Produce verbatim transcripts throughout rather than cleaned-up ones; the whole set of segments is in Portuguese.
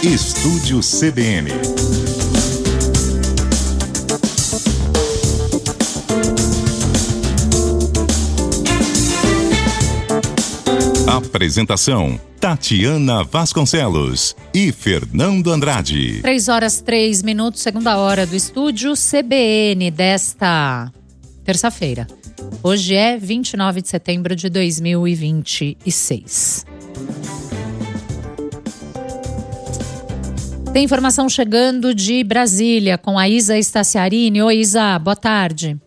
Estúdio C B N. Apresentação: Tatiana Vasconcelos e Fernando Andrade. Três horas, três minutos, segunda hora do Estúdio C B N desta terça-feira. Hoje é vinte e nove de setembro de dois mil e vinte e seis. Tem informação chegando de Brasília com a Isa Staciarini. Oi, Isa, boa tarde.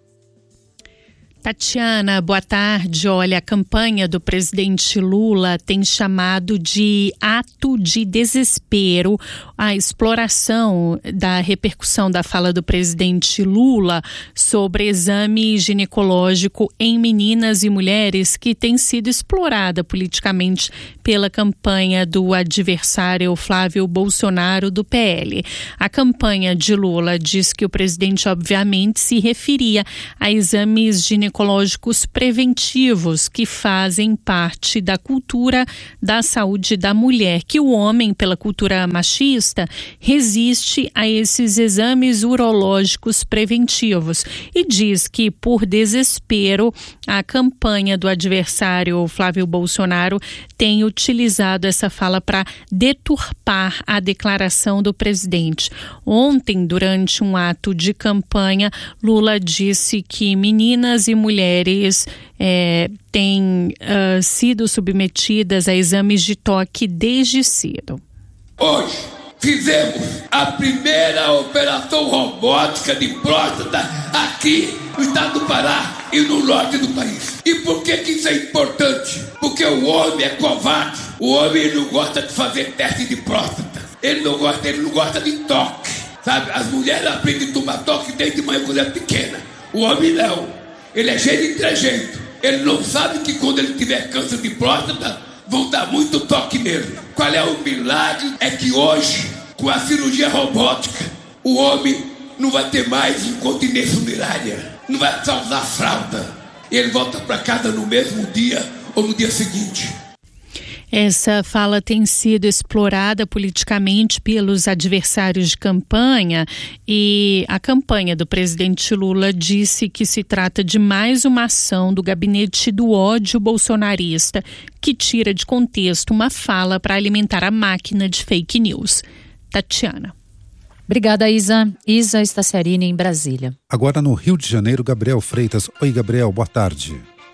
Tatiana, boa tarde. Olha, a campanha do presidente Lula tem chamado de ato de desespero a exploração da repercussão da fala do presidente Lula sobre exame ginecológico em meninas e mulheres que tem sido explorada politicamente pela campanha do adversário Flávio Bolsonaro do P L. A campanha de Lula diz que o presidente obviamente se referia a exames ginecológicos ginecológicos preventivos que fazem parte da cultura da saúde da mulher, que o homem, pela cultura machista, resiste a esses exames urológicos preventivos e diz que, por desespero, a campanha do adversário Flávio Bolsonaro tem utilizado essa fala para deturpar a declaração do presidente. Ontem, durante um ato de campanha, Lula disse que meninas e mulheres é, têm uh, sido submetidas a exames de toque desde cedo. Hoje fizemos a primeira operação robótica de próstata aqui no estado do Pará e no norte do país. E por que que isso é importante? Porque o homem é covarde. O homem ele não gosta de fazer teste de próstata. Ele não gosta, ele não gosta de toque. Sabe? As mulheres aprendem a tomar toque desde uma mulher pequena. O homem não. Ele é cheio de trejeito. Ele não sabe que quando ele tiver câncer de próstata, vão dar muito toque nele. Qual é o milagre? É que hoje, com a cirurgia robótica, o homem não vai ter mais incontinência urinária. Não vai precisar usar fralda. Ele volta para casa no mesmo dia ou no dia seguinte. Essa fala tem sido explorada politicamente pelos adversários de campanha e a campanha do presidente Lula disse que se trata de mais uma ação do gabinete do ódio bolsonarista que tira de contexto uma fala para alimentar a máquina de fake news. Tatiana. Obrigada, Isa. Isa Staciarini, em Brasília. Agora no Rio de Janeiro, Gabriel Freitas. Oi, Gabriel, boa tarde.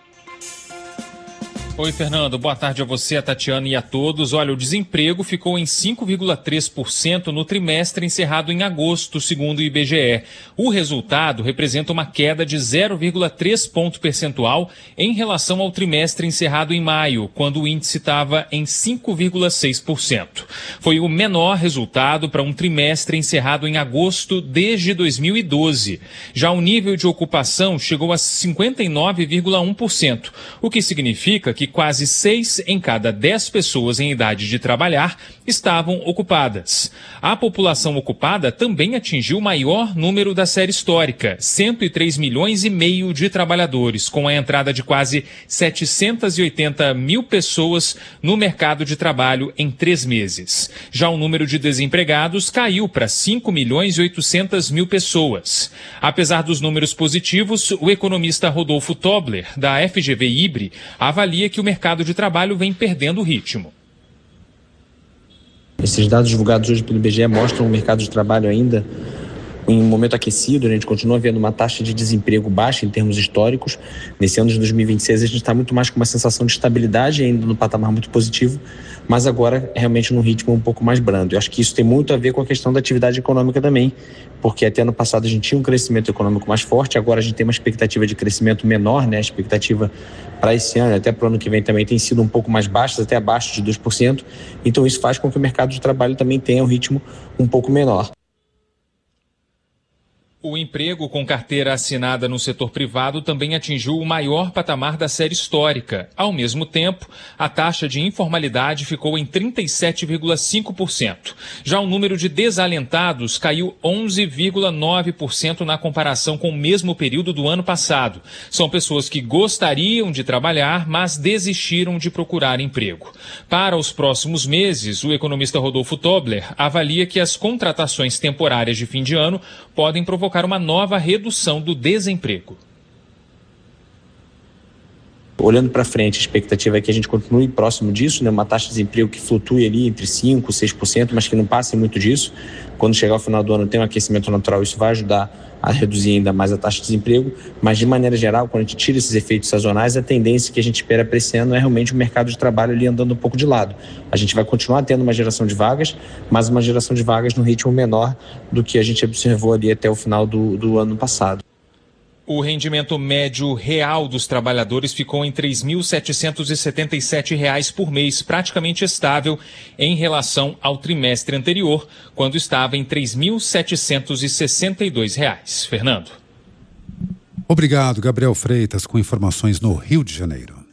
Oi, Fernando. Boa tarde a você, a Tatiana e a todos. Olha, o desemprego ficou em cinco vírgula três por cento no trimestre encerrado em agosto, segundo o I B G E. O resultado representa uma queda de zero vírgula três ponto percentual em relação ao trimestre encerrado em maio, quando o índice estava em cinco vírgula seis por cento. Foi o menor resultado para um trimestre encerrado em agosto desde dois mil e doze. Já o nível de ocupação chegou a cinquenta e nove vírgula um por cento, o que significa que quase seis em cada dez pessoas em idade de trabalhar estavam ocupadas. A população ocupada também atingiu o maior número da série histórica, cento e três milhões e meio de trabalhadores, com a entrada de quase setecentas e oitenta mil pessoas no mercado de trabalho em três meses. Já o número de desempregados caiu para cinco milhões e oitocentas mil pessoas. Apesar dos números positivos, o economista Rodolfo Tobler, da F G V Ibre, avalia que o mercado de trabalho vem perdendo o ritmo. Esses dados divulgados hoje pelo I B G E mostram o mercado de trabalho ainda em um momento aquecido. A gente continua vendo uma taxa de desemprego baixa em termos históricos. Nesse ano de dois mil e vinte e seis a gente está muito mais com uma sensação de estabilidade, ainda no patamar muito positivo, mas agora realmente num ritmo um pouco mais brando. Eu acho que isso tem muito a ver com a questão da atividade econômica também, porque até ano passado a gente tinha um crescimento econômico mais forte, agora a gente tem uma expectativa de crescimento menor, né? A expectativa para esse ano, até para o ano que vem também tem sido um pouco mais baixa, até abaixo de dois por cento, então isso faz com que o mercado de trabalho também tenha um ritmo um pouco menor. O emprego com carteira assinada no setor privado também atingiu o maior patamar da série histórica. Ao mesmo tempo, a taxa de informalidade ficou em trinta e sete vírgula cinco por cento. Já o número de desalentados caiu onze vírgula nove por cento na comparação com o mesmo período do ano passado. São pessoas que gostariam de trabalhar, mas desistiram de procurar emprego. Para os próximos meses, o economista Rodolfo Tobler avalia que as contratações temporárias de fim de ano podem provocar uma nova redução do desemprego. Olhando para frente, a expectativa é que a gente continue próximo disso, né? Uma taxa de desemprego que flutue ali entre cinco por cento e seis por cento, mas que não passe muito disso. Quando chegar ao final do ano tem um aquecimento natural, isso vai ajudar a reduzir ainda mais a taxa de desemprego, mas de maneira geral, quando a gente tira esses efeitos sazonais, a tendência que a gente espera para esse ano é realmente o mercado de trabalho ali andando um pouco de lado. A gente vai continuar tendo uma geração de vagas, mas uma geração de vagas no ritmo menor do que a gente observou ali até o final do, do ano passado. O rendimento médio real dos trabalhadores ficou em três mil setecentos e setenta e sete reais por mês, praticamente estável em relação ao trimestre anterior, quando estava em três mil setecentos e sessenta e dois reais. Fernando. Obrigado, Gabriel Freitas, com informações no Rio de Janeiro.